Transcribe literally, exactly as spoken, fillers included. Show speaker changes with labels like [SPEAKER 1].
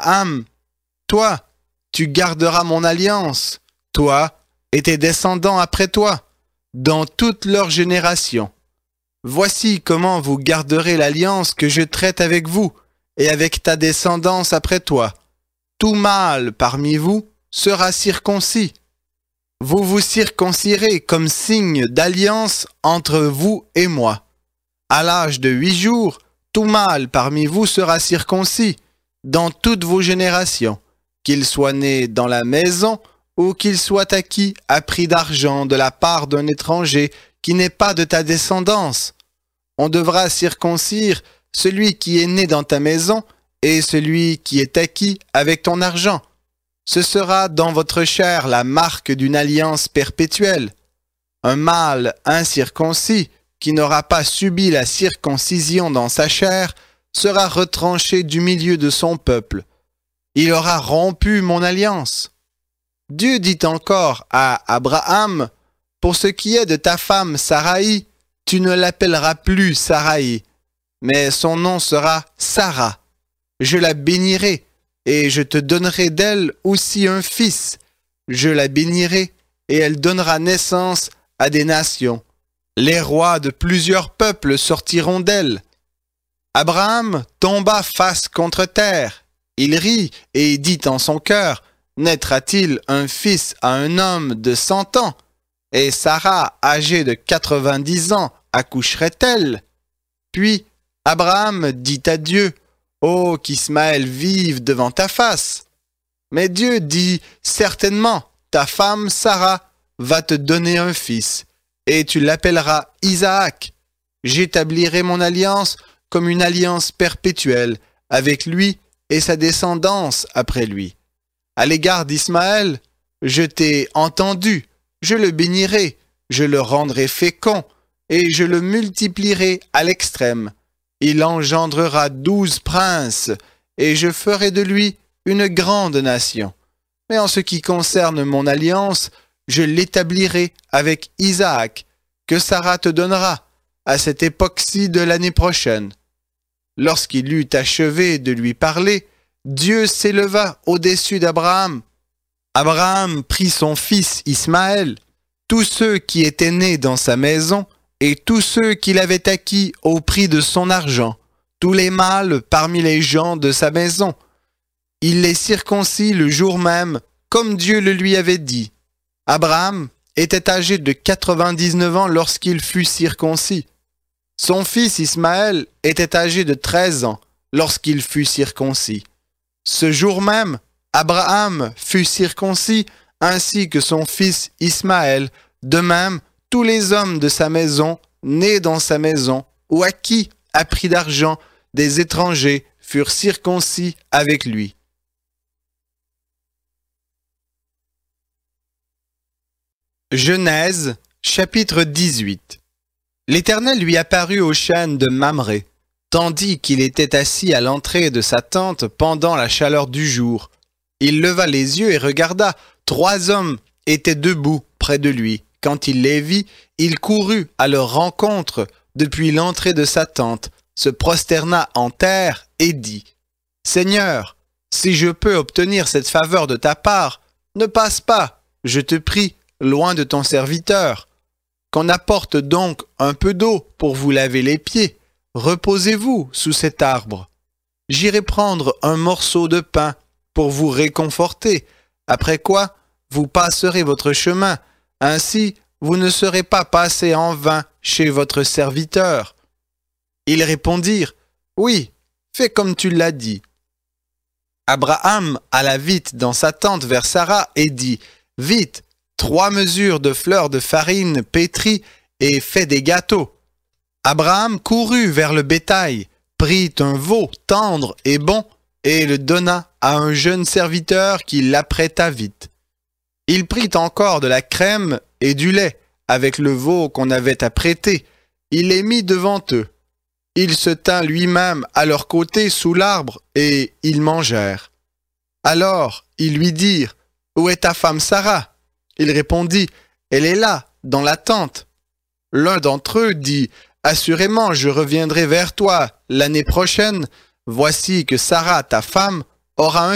[SPEAKER 1] Abraham, toi, tu garderas mon alliance, toi et tes descendants après toi, dans toutes leurs générations. Voici comment vous garderez l'alliance que je traite avec vous et avec ta descendance après toi. Tout mâle parmi vous sera circoncis. Vous vous circoncirez comme signe d'alliance entre vous et moi. À l'âge de huit jours, tout mâle parmi vous sera circoncis dans toutes vos générations, qu'il soit né dans la maison ou qu'il soit acquis à prix d'argent de la part d'un étranger qui n'est pas de ta descendance. On devra circoncire celui qui est né dans ta maison et celui qui est acquis avec ton argent. Ce sera dans votre chair la marque d'une alliance perpétuelle. Un mâle incirconcis qui n'aura pas subi la circoncision dans sa chair sera retranché du milieu de son peuple. Il aura rompu mon alliance. Dieu dit encore à Abraham, « Pour ce qui est de ta femme Saraï, tu ne l'appelleras plus Saraï, mais son nom sera Sarah. Je la bénirai, et je te donnerai d'elle aussi un fils. Je la bénirai, et elle donnera naissance à des nations. Les rois de plusieurs peuples sortiront d'elle. » Abraham tomba face contre terre. Il rit et dit en son cœur, « Naîtra-t-il un fils à un homme de cent ans? Et Sarah, âgée de quatre-vingt-dix ans, accoucherait-elle? » Puis Abraham dit à Dieu, « Oh, qu'Ismaël vive devant ta face. » Mais Dieu dit, « Certainement, ta femme Sarah va te donner un fils, et tu l'appelleras Isaac. J'établirai mon alliance comme une alliance perpétuelle avec lui et sa descendance après lui. À l'égard d'Ismaël, je t'ai entendu, je le bénirai, je le rendrai fécond, et je le multiplierai à l'extrême. Il engendrera douze princes, et je ferai de lui une grande nation. Mais en ce qui concerne mon alliance, je l'établirai avec Isaac, que Sarah te donnera, à cette époque-ci de l'année prochaine. » Lorsqu'il eut achevé de lui parler, Dieu s'éleva au-dessus d'Abraham. Abraham prit son fils Ismaël, tous ceux qui étaient nés dans sa maison, et tous ceux qu'il avait acquis au prix de son argent, tous les mâles parmi les gens de sa maison. Il les circoncit le jour même, comme Dieu le lui avait dit. Abraham était âgé de quatre-vingt-dix-neuf ans lorsqu'il fut circoncis. Son fils Ismaël était âgé de treize ans lorsqu'il fut circoncis. Ce jour même, Abraham fut circoncis ainsi que son fils Ismaël, de même tous les hommes de sa maison, nés dans sa maison, ou acquis à prix d'argent des étrangers, furent circoncis avec lui. Genèse, chapitre dix-huit. L'Éternel lui apparut au chêne de Mamré, tandis qu'il était assis à l'entrée de sa tente pendant la chaleur du jour. Il leva les yeux et regarda, trois hommes étaient debout près de lui. Quand il les vit, il courut à leur rencontre depuis l'entrée de sa tente, se prosterna en terre et dit, « Seigneur, si je peux obtenir cette faveur de ta part, ne passe pas, je te prie, loin de ton serviteur. Qu'on apporte donc un peu d'eau pour vous laver les pieds. Reposez-vous sous cet arbre. J'irai prendre un morceau de pain pour vous réconforter, après quoi vous passerez votre chemin. Ainsi, vous ne serez pas passé en vain chez votre serviteur. » Ils répondirent, « Oui, fais comme tu l'as dit. » Abraham alla vite dans sa tente vers Sarah et dit, « Vite, trois mesures de fleurs de farine pétrie et fais des gâteaux. » Abraham courut vers le bétail, prit un veau tendre et bon et le donna à un jeune serviteur qui l'apprêta vite. Il prit encore de la crème et du lait avec le veau qu'on avait apprêté. Il les mit devant eux. Il se tint lui-même à leur côté sous l'arbre et ils mangèrent. Alors ils lui dirent, « Où est ta femme Sarah ?» Il répondit, « Elle est là, dans la tente. » L'un d'entre eux dit, « Assurément, je reviendrai vers toi l'année prochaine. Voici que Sarah, ta femme, aura un